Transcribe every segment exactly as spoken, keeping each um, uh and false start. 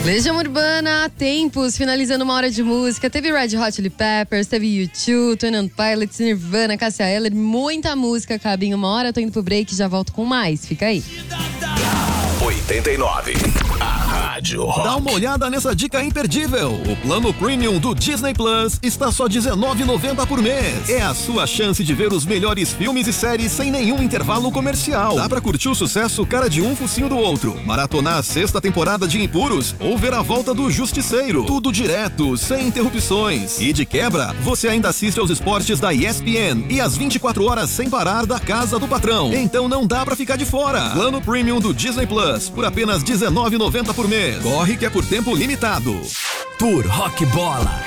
Legião Urbana, há tempos, finalizando uma hora de música. Teve Red Hot Chili Peppers, teve U dois, Twenty One Pilots, Nirvana, Cássia Eller. Muita música cabe em uma hora. Tô indo pro break, já volto com mais. Fica aí. oitenta e nove. A Rádio Rock. Dá uma olhada nessa dica imperdível. O plano premium do Disney Plus está só dezenove reais e noventa centavos por mês. É a sua chance de ver os melhores filmes e séries sem nenhum intervalo comercial. Dá pra curtir o sucesso Cara de Um, Focinho do Outro, maratonar a sexta temporada de Impuros ou ver a volta do Justiceiro. Tudo direto, sem interrupções. E de quebra, você ainda assiste aos esportes da E S P N e às vinte e quatro horas sem parar da Casa do Patrão. Então não dá pra ficar de fora. Plano premium do Disney Plus por apenas dezenove reais e noventa centavos por mês. Corre que é por tempo limitado. Tour Rock Bola.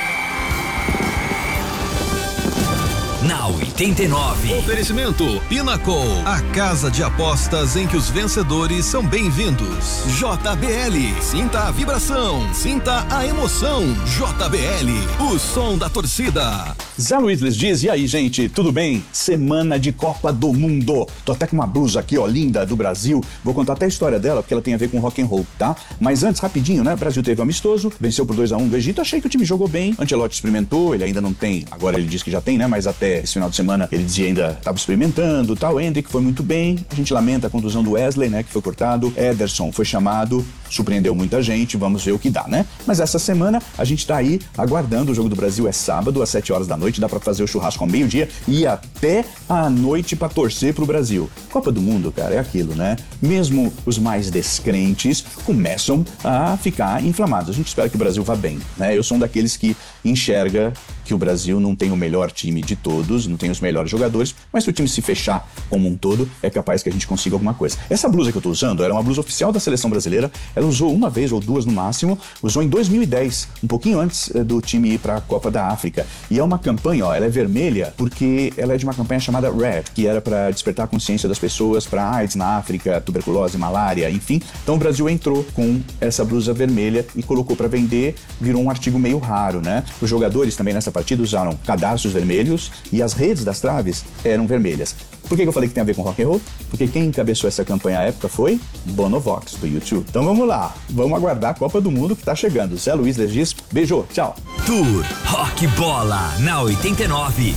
Na oitenta e nove. Oferecimento Pinnacle, a casa de apostas em que os vencedores são bem-vindos. J B L, sinta a vibração, sinta a emoção. J B L, o som da torcida. Zé Luiz lhes diz, e aí, gente, tudo bem? Semana de Copa do Mundo. Tô até com uma blusa aqui, ó, linda, do Brasil. Vou contar até a história dela, porque ela tem a ver com rock and roll, tá? Mas antes, rapidinho, né? O Brasil teve um amistoso, venceu por dois a um do Egito. Achei que o time jogou bem. Ancelotti experimentou, ele ainda não tem, agora ele diz que já tem, né? Mas até esse final de semana ele dizia ainda estava experimentando, tal. Hendrick foi muito bem. A gente lamenta a contusão do Wesley, né? Que foi cortado. Ederson foi chamado, surpreendeu muita gente. Vamos ver o que dá, né? Mas essa semana a gente tá aí aguardando. O jogo do Brasil é sábado, às sete horas da noite. Dá pra fazer o churrasco ao meio-dia e até a noite pra torcer pro Brasil. Copa do Mundo, cara, é aquilo, né? Mesmo os mais descrentes começam a ficar inflamados. A gente espera que o Brasil vá bem, né? Eu sou um daqueles que enxerga que o Brasil não tem o melhor time de todos, não tem os melhores jogadores, mas se o time se fechar como um todo, é capaz que a gente consiga alguma coisa. Essa blusa que eu tô usando era uma blusa oficial da seleção brasileira. Ela usou uma vez ou duas no máximo, usou em dois mil e dez, um pouquinho antes do time ir pra Copa da África. E é uma campanha, ó, ela é vermelha porque ela é de uma campanha chamada RED, que era para despertar a consciência das pessoas para AIDS na África, tuberculose, malária, enfim. Então o Brasil entrou com essa blusa vermelha e colocou para vender, virou um artigo meio raro, né? Os jogadores também nessa partida usaram cadarços vermelhos e as redes das traves eram vermelhas. Por que que eu falei que tem a ver com rock and roll? Porque quem encabeçou essa campanha à época foi Bonovox, do U dois. Então vamos lá, vamos aguardar a Copa do Mundo que tá chegando. Zé Luiz Legis, beijo, tchau. Tour Rock Bola, na oitenta e nove.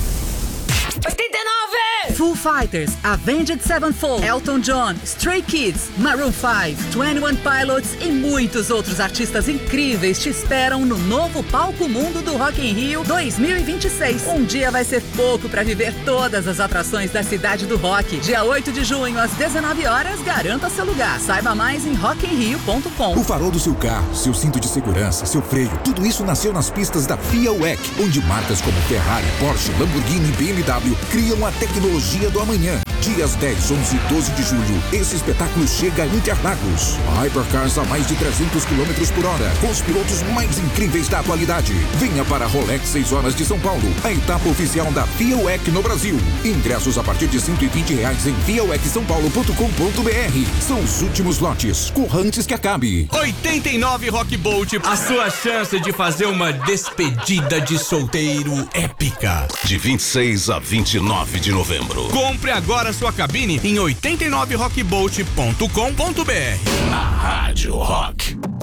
oitenta e nove! Foo Fighters, Avenged Sevenfold, Elton John, Stray Kids, Maroon five, Twenty One Pilots e muitos outros artistas incríveis te esperam no novo Palco Mundo do Rock in Rio dois mil e vinte e seis. Um dia vai ser pouco para viver todas as atrações da cidade do rock. Dia oito de junho, às dezenove horas, garanta seu lugar. Saiba mais em rock in rio ponto com. O farol do seu carro, seu cinto de segurança, seu freio, tudo isso nasceu nas pistas da FIA W E C, onde marcas como Ferrari, Porsche, Lamborghini e B M W criam a tecnologia do amanhã. Dias dez, onze e doze de julho, esse espetáculo chega a Interlagos. Hypercars a mais de trezentos quilômetros por hora, com os pilotos mais incríveis da atualidade. Venha para a Rolex seis horas de São Paulo, a etapa oficial da FIA W E C no Brasil. Ingressos a partir de cento e vinte reais em fia w e c são paulo ponto com ponto b r. São os últimos lotes, corra antes que acabe. oitenta e nove Rock Bolt, a sua chance de fazer uma despedida de solteiro épica. De vinte e seis a vinte e nove de novembro. Compre agora sua cabine em oitenta e nove rock bolt ponto com ponto b r. Na Rádio Rock.